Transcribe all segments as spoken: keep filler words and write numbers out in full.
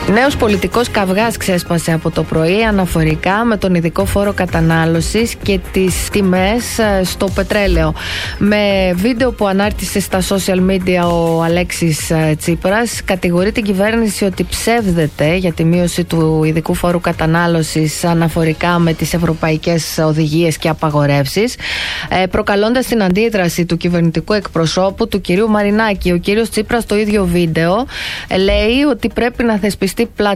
Νέος πολιτικός καυγάς ξέσπασε από το πρωί αναφορικά με τον ειδικό φόρο κατανάλωσης και τις τιμές στο πετρέλαιο. Με βίντεο που ανάρτησε στα social media ο Αλέξης Τσίπρας, κατηγορεί την κυβέρνηση ότι ψεύδεται για τη μείωση του ειδικού φόρου κατανάλωσης αναφορικά με τις ευρωπαϊκές οδηγίες και απαγορεύσεις, προκαλώντας την αντίδραση του κυβερνητικού εκπροσώπου, του κυρίου Μαρινάκη. Ο κύριος Τσίπρας στο ίδιο βίντεο λέει ότι πρέπει να θεσπιστεί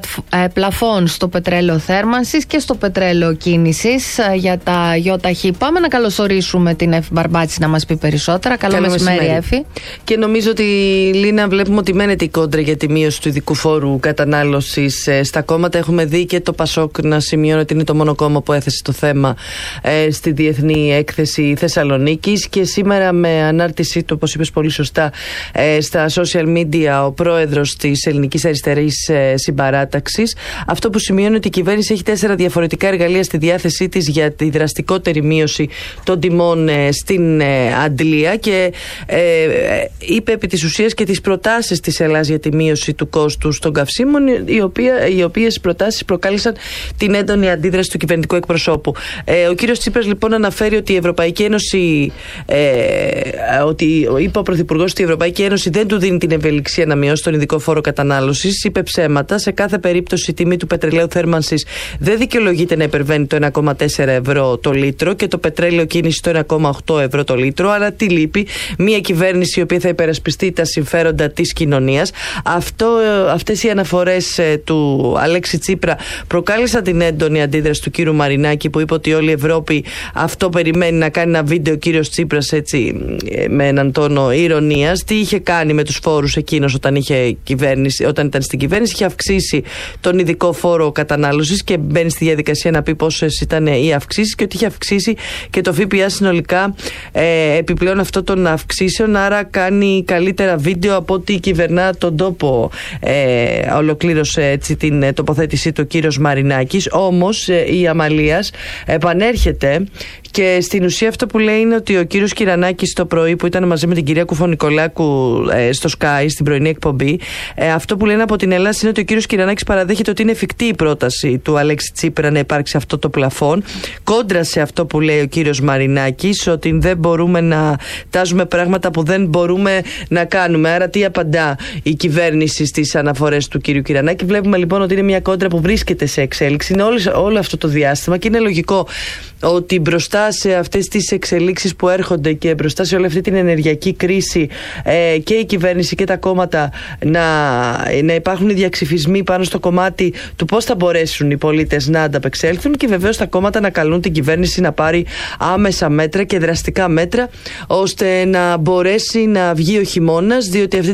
πλαφόν στο πετρέλαιο θέρμανσης και στο πετρέλαιο κίνησης για τα ΙΧ. Πάμε να καλωσορίσουμε την Εφη Μπαρμπάτση να μας πει περισσότερα. Καλό, Καλό μεσημέρι, μεσημέρι, Εφη. Και νομίζω ότι, Λίνα, βλέπουμε ότι μένεται η κόντρα για τη μείωση του ειδικού φόρου κατανάλωσης στα κόμματα. Έχουμε δει και το Πασόκ να σημειώνει ότι είναι το μόνο κόμμα που έθεσε το θέμα ε, στη Διεθνή Έκθεση Θεσσαλονίκης, και σήμερα με ανάρτησή του, όπως είπες πολύ σωστά, ε, στα social media, ο πρόεδρος της Ελληνικής Αριστερής ε, Συμπαράταξης, αυτό που σημειώνει ότι η κυβέρνηση έχει τέσσερα διαφορετικά εργαλεία στη διάθεσή της για τη δραστικότερη μείωση των τιμών ε, στην ε, αντλία, και ε, είπε επί της ουσίας και τις προτάσεις της Ελλάδας για τη μείωση του κόστους των καυσίμων, οι, οποία, οι οποίες προτάσεις προκάλεσαν την έντονη αντίδραση του κυβερνητικού εκπροσώπου. Ε, ο κύριος Τσίπρας λοιπόν αναφέρει ότι η Ευρωπαϊκή Ένωση, ε, ότι είπε ο Πρωθυπουργός ότι η Ευρωπαϊκή Ένωση δεν του δίνει την ευελιξία να μειώσει τον ειδικό φόρο κατανάλωσης. Είπε ψέματα. Σε κάθε περίπτωση η τιμή του πετρελαίου θέρμανσης δεν δικαιολογείται να υπερβαίνει το ένα κόμμα τέσσερα ευρώ το λίτρο και το πετρέλαιο κίνηση το ένα κόμμα οκτώ ευρώ το λίτρο. Αλλά τι λείπει? Μια κυβέρνηση η οποία θα υπερασπιστεί τα συμφέροντα της κοινωνίας. Αυτό, αυτές οι αναφορές ε, του Αλέξη Τσίπρα προκάλεσαν την έντονη αντίδραση του κύριου Μαρινάκη, που είπε ότι όλη η Ευρώπη αυτό περιμένει, να κάνει ένα βίντεο ο κύριος Τσίπρας, έτσι, με έναν τόνο ηρωνίας. Τι είχε κάνει με τους φόρους εκείνος όταν, είχε κυβέρνηση, όταν ήταν στην κυβέρνηση? Είχε αυξήσει τον ειδικό φόρο κατανάλωσης και μπαίνει στη διαδικασία να πει πόσες ήταν οι αυξήσεις, και ότι είχε αυξήσει και το ΦΠΑ συνολικά ε, επιπλέον αυτό των αυξήσεων. Άρα κάνει καλύτερα βίντεο από ότι κυβερνά τον τόπο. Ε, ολοκλήρωσε έτσι την τοποθέτησή του ο κύριος Μαρινάκης. Όμως ε, η Αμαλίας επανέρχεται, και στην ουσία αυτό που λέει είναι ότι ο κύριος Κυρανάκης το πρωί, που ήταν μαζί με την κυρία Κουφωνικολάκου ε, στο Sky, στην πρωινή εκπομπή, ε, αυτό που λένε από την Ελλάδα είναι ότι ο κύριος Κυρανάκης παραδέχεται ότι είναι εφικτή η πρόταση του Αλέξη Τσίπρα να υπάρξει αυτό το πλαφόν, κόντρα σε αυτό που λέει ο κύριος Μαρινάκης, ότι δεν μπορούμε να τάζουμε πράγματα που δεν μπορούμε να κάνουμε. Άρα τι απαντά η κυβέρνηση στις αναφορές του κύριου Κυρανάκη? Βλέπουμε λοιπόν ότι είναι μια κόντρα που βρίσκεται σε εξέλιξη, είναι όλο, όλο αυτό το διάστημα, και είναι λογικό ότι μπροστά σε αυτές τις εξελίξεις που έρχονται και μπροστά σε όλη αυτή την ενεργειακή κρίση ε, και η κυβέρνηση και τα κόμματα να, να υπάρχουν διαξυφισμοί πάνω στο κομμάτι του πώς θα μπορέσουν οι πολίτες να ανταπεξέλθουν, και βεβαίως τα κόμματα να καλούν την κυβέρνηση να πάρει άμεσα μέτρα και δραστικά μέτρα ώστε να μπορέσει να βγει ο χειμώνας, διότι αυτή